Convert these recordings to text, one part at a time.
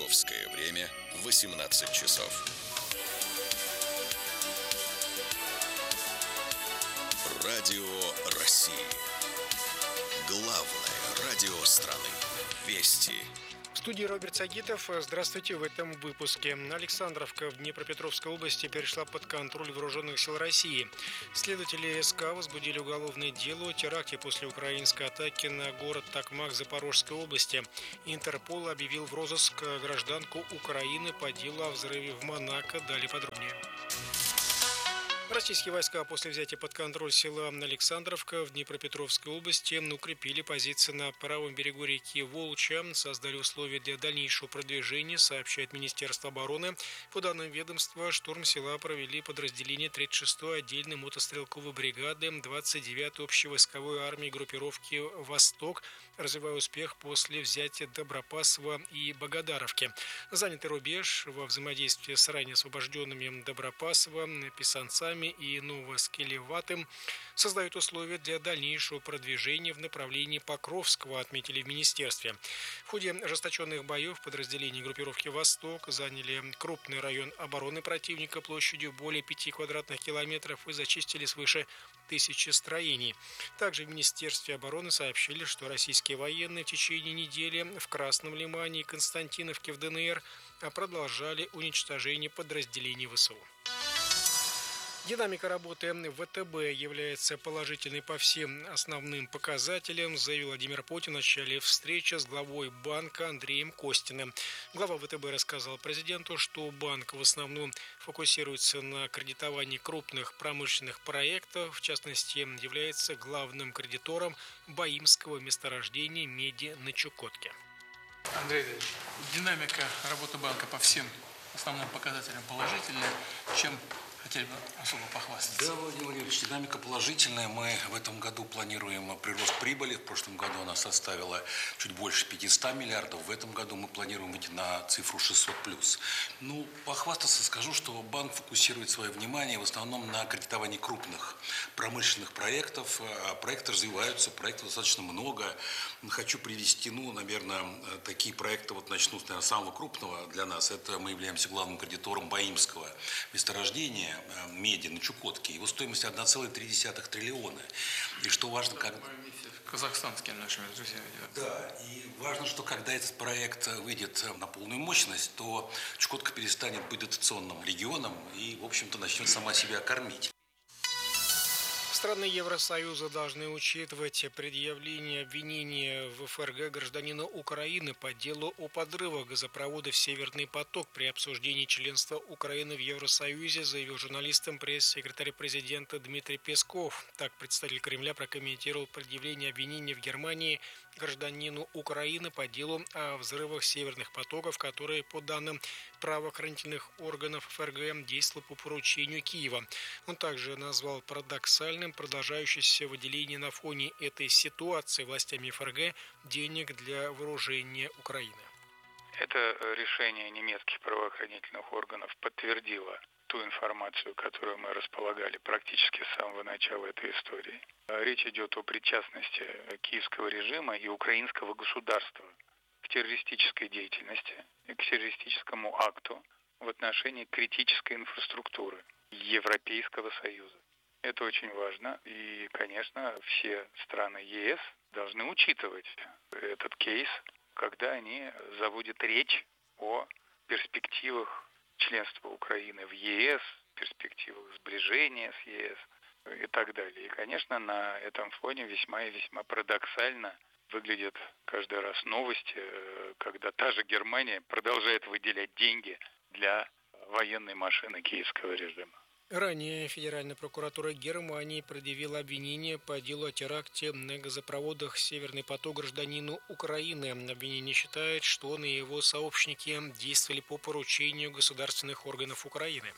Московское время 18 часов. Радио России. Главное радио страны. Вести. В студии Роберт Сагитов. Здравствуйте. В этом выпуске. Александровка в Днепропетровской области перешла под контроль вооруженных сил России. Следователи СК возбудили уголовное дело о теракте после украинской атаки на город Токмак Запорожской области. Интерпол объявил в розыск гражданку Украины по делу о взрыве в Монако. Далее подробнее. Российские войска после взятия под контроль села Александровка в Днепропетровской области укрепили позиции на правом берегу реки Волча, создали условия для дальнейшего продвижения, сообщает Министерство обороны. По данным ведомства, штурм села провели подразделения 36-й отдельной мотострелковой бригады 29-й общевойсковой армии группировки «Восток», развивая успех после взятия Добропасова и Богодаровки. Занятый рубеж во взаимодействии с ранее освобожденными Добропасова, Писанцами и Новоскелеватым создают условия для дальнейшего продвижения в направлении Покровского, отметили в министерстве. В ходе ожесточенных боев подразделения группировки «Восток» заняли крупный район обороны противника площадью более 5 квадратных километров и зачистили свыше 1000 строений. Также в Министерстве обороны сообщили, что российские военные в течение недели в Красном Лимане и Константиновке в ДНР продолжали уничтожение подразделений ВСУ. Динамика работы ВТБ является положительной по всем основным показателям, заявил Владимир Путин в начале встречи с главой банка Андреем Костиным. Глава ВТБ рассказал президенту, что банк в основном фокусируется на кредитовании крупных промышленных проектов, в частности, является главным кредитором Баимского месторождения меди на Чукотке. Андрей Ильич, динамика работы банка по всем основным показателям положительная, чем хотели бы особо похвастаться. Да, Владимир Владимирович, динамика положительная. Мы в этом году планируем прирост прибыли. В прошлом году она составила чуть больше 500 миллиардов. В этом году мы планируем выйти на цифру 600+. Ну, похвастаться скажу, что банк фокусирует свое внимание в основном на кредитовании крупных промышленных проектов. Проекты развиваются, проектов достаточно много. Хочу привести, наверное, такие проекты, начну, наверное, с самого крупного для нас. Это мы являемся главным кредитором Баимского месторождения меди на Чукотке. Его стоимость 1,3 триллиона. И что важно, казахстанскими нашими друзьями. Да, и важно, что когда этот проект выйдет на полную мощность, то Чукотка перестанет быть дотационным регионом и, в общем-то, начнет сама себя кормить. Страны Евросоюза должны учитывать предъявление обвинения в ФРГ гражданина Украины по делу о подрывах газопроводов «Северный поток» при обсуждении членства Украины в Евросоюзе, заявил журналистам пресс-секретарь президента Дмитрий Песков. Так представитель Кремля прокомментировал предъявление обвинения в Германии гражданину Украины по делу о взрывах «Северных потоков», которые, по данным правоохранительных органов ФРГ, действовали по поручению Киева. Он также назвал парадоксальным продолжающееся выделение на фоне этой ситуации властями ФРГ денег для вооружения Украины. Это решение немецких правоохранительных органов подтвердило ту информацию, которую мы располагали практически с самого начала этой истории. Речь идет о причастности киевского режима и украинского государства к террористической деятельности и к террористическому акту в отношении критической инфраструктуры Европейского Союза. Это очень важно, и, конечно, все страны ЕС должны учитывать этот кейс, когда они заводят речь о перспективах членства Украины в ЕС, перспективах сближения с ЕС и так далее. И, конечно, на этом фоне весьма и весьма парадоксально выглядят каждый раз новости, когда та же Германия продолжает выделять деньги для военной машины киевского режима. Ранее Федеральная прокуратура Германии предъявила обвинение по делу о теракте на газопроводах «Северный поток» гражданину Украины. Обвинение считает, что он и его сообщники действовали по поручению государственных органов Украины.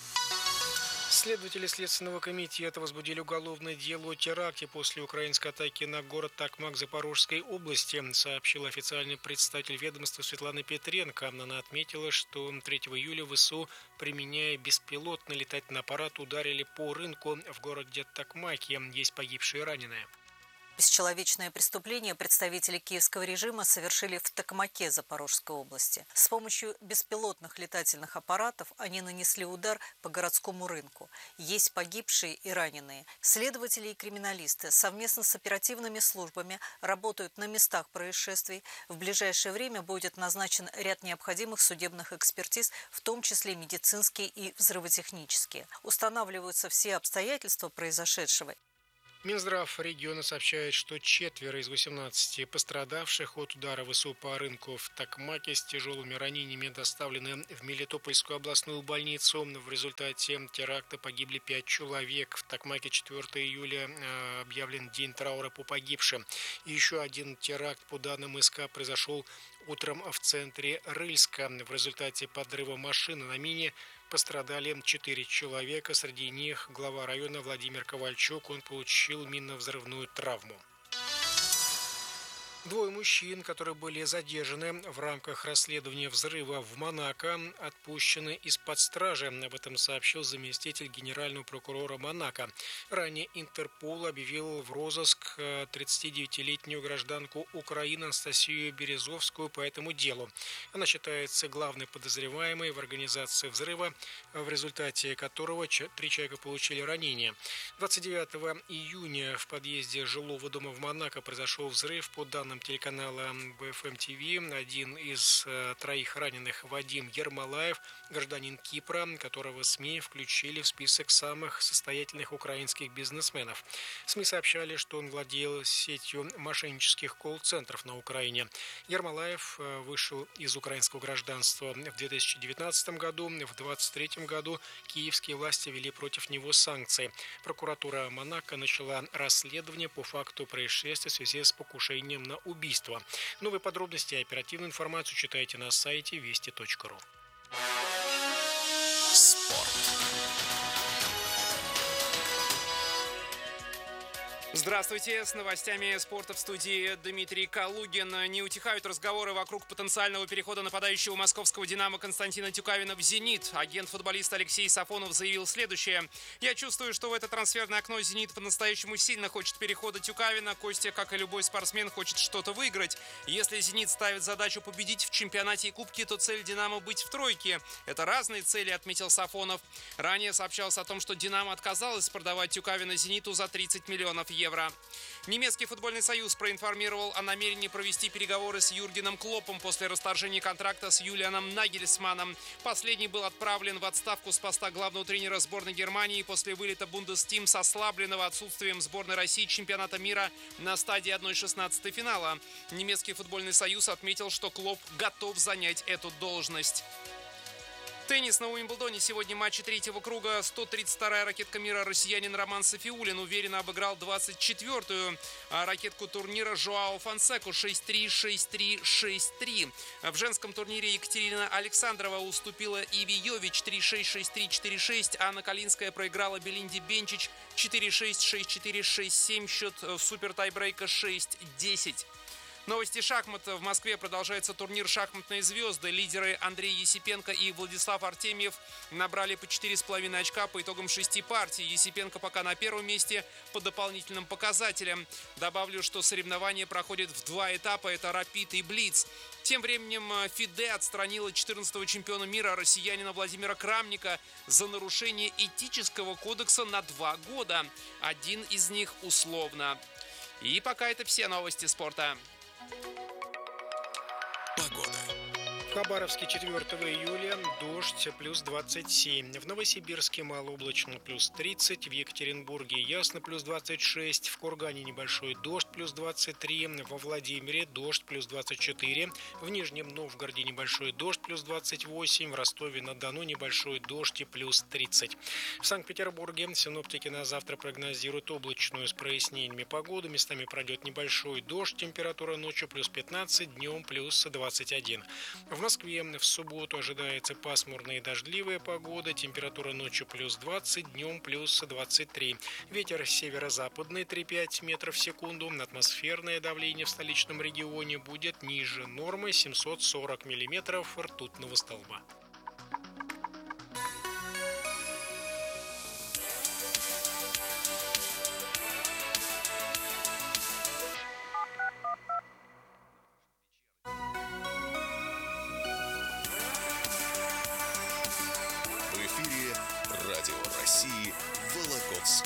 Следователи Следственного комитета возбудили уголовное дело о теракте после украинской атаки на город Токмак Запорожской области, сообщил официальный представитель ведомства Светлана Петренко. Она отметила, что 3 июля ВСУ, применяя беспилотный летательный аппарат, ударили по рынку в городе Токмаке. Есть погибшие и раненые. Бесчеловечное преступление представители киевского режима совершили в Токмаке Запорожской области. С помощью беспилотных летательных аппаратов они нанесли удар по городскому рынку. Есть погибшие и раненые. Следователи и криминалисты совместно с оперативными службами работают на местах происшествий. В ближайшее время будет назначен ряд необходимых судебных экспертиз, в том числе медицинские и взрывотехнические. Устанавливаются все обстоятельства произошедшего. Минздрав региона сообщает, что 4 из 18 пострадавших от удара ВСУ по рынку в Токмаке с тяжелыми ранениями доставлены в Мелитопольскую областную больницу. В результате теракта погибли 5 человек. В Токмаке 4 июля объявлен день траура по погибшим. И еще один теракт, по данным СК, произошел утром в центре Рыльска. В результате подрыва машины на мине пострадали 4 человека, среди них глава района Владимир Ковальчук, он получил минно-взрывную травму. 2 мужчин, которые были задержаны в рамках расследования взрыва в Монако, отпущены из-под стражи. Об этом сообщил заместитель генерального прокурора Монако. Ранее Интерпол объявил в розыск 39-летнюю гражданку Украины Анастасию Березовскую по этому делу. Она считается главной подозреваемой в организации взрыва, в результате которого 3 человека получили ранения. 29 июня в подъезде жилого дома в Монако произошел взрыв. По данным телеканала БФМ ТВ, один из 3 раненых, Вадим Ермолаев, гражданин Кипра, которого СМИ включили в список самых состоятельных украинских бизнесменов. СМИ сообщали, что он владел сетью мошеннических колл-центров на Украине. Ермолаев вышел из украинского гражданства в 2019 году. В 2023 году киевские власти ввели против него санкции. Прокуратура Монако начала расследование по факту происшествия в связи с покушением на убийство. Новые подробности и оперативную информацию читайте на сайте вести.ру. Спорт. Здравствуйте, с новостями спорта в студии Дмитрий Калугин. Не утихают разговоры вокруг потенциального перехода нападающего московского «Динамо» Константина Тюкавина в «Зенит». Агент футболиста Алексей Сафонов заявил следующее. «Я чувствую, что в это трансферное окно «Зенит» по-настоящему сильно хочет перехода Тюкавина. Костя, как и любой спортсмен, хочет что-то выиграть. Если «Зенит» ставит задачу победить в чемпионате и кубке, то цель «Динамо» быть в тройке. Это разные цели», — отметил Сафонов. Ранее сообщалось о том, что «Динамо» отказалась продавать Тюкавина «Зениту» за 30 миллионов евро. Немецкий футбольный союз проинформировал о намерении провести переговоры с Юргеном Клоппом после расторжения контракта с Юлианом Нагельсманном. Последний был отправлен в отставку с поста главного тренера сборной Германии после вылета Бундестим с ослабленного отсутствием сборной России чемпионата мира на стадии 1/16 финала. Немецкий футбольный союз отметил, что Клопп готов занять эту должность. Теннис на Уимблдоне. Сегодня матчи 3-го круга. 132-я ракетка мира россиянин Роман Сафиуллин уверенно обыграл 24-ю ракетку турнира Жоао Фонсеку 6-3, 6-3, 6-3. В женском турнире Екатерина Александрова уступила Иви Йович 3-6, 6-3, 4-6. Анна Калинская проиграла Белинде Бенчич 4-6, 6-4, 6-7. Счет супер-тайбрейка 6-10. Новости шахмата. В Москве продолжается турнир «Шахматные звезды». Лидеры Андрей Есипенко и Владислав Артемьев набрали по 4,5 очка по итогам 6 партий. Есипенко пока на первом месте по дополнительным показателям. Добавлю, что соревнования проходят в 2 этапа. Это «Рапид» и «Блиц». Тем временем ФИДЕ отстранила 14-го чемпиона мира россиянина Владимира Крамника за нарушение этического кодекса на 2 года. Один из них условно. И пока это все новости спорта. Погода. В Хабаровске 4 июля дождь плюс 27, в Новосибирске малооблачно плюс 30, в Екатеринбурге ясно плюс 26, в Кургане небольшой дождь плюс 23, во Владимире дождь плюс 24, в Нижнем Новгороде небольшой дождь плюс 28, в Ростове-на-Дону небольшой дождь и плюс 30. В Санкт-Петербурге синоптики на завтра прогнозируют облачную с прояснениями погоду, местами пройдет небольшой дождь, температура ночью плюс 15, днем плюс 21. В Москве в субботу ожидается пасмурная и дождливая погода, температура ночью плюс 20, днем плюс 23. Ветер северо-западный 3,5 метров в секунду, атмосферное давление в столичном регионе будет ниже нормы 740 миллиметров ртутного столба. радио России Вологодск.